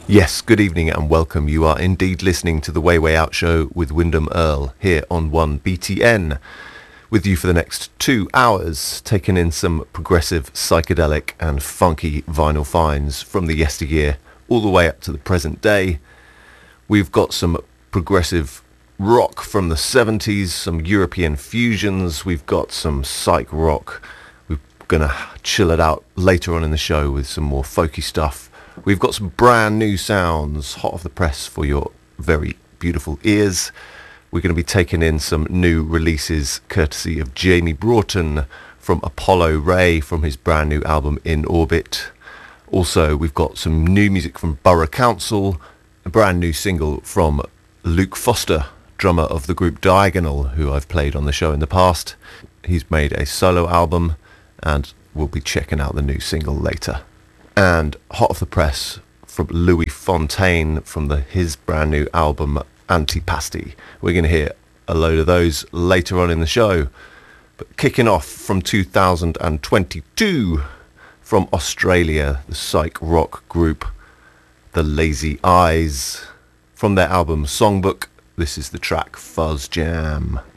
Yes, good evening and welcome. You are indeed listening to the Way Out show with Wyndham Earl here on 1BTN. With you for the next 2 hours, taking in some progressive, psychedelic and funky vinyl finds from the yesteryear all the way up to the present day. We've got some progressive rock from the 70s, some European fusions, we've got some psych rock. We're going to chill it out later on in the show with some more folky stuff. We've got some brand new sounds hot off the press for your very beautiful ears. We're going to be taking in some new releases courtesy of Jamie Broughton from Apollo Ray from his brand new album In Orbit. Also, we've got some new music from Borough Council, a brand new single from Luke Foster, drummer of the group Diagonal, who I've played on the show in the past. He's made a solo album and we'll be checking out the new single later. And hot off the press from Louis Fontaine from his brand new album Antipasti. We're going to hear a load of those later on in the show. But kicking off from 2022 from Australia, the psych rock group The Lazy Eyes. From their album Songbook, this is the track Fuzz Jam.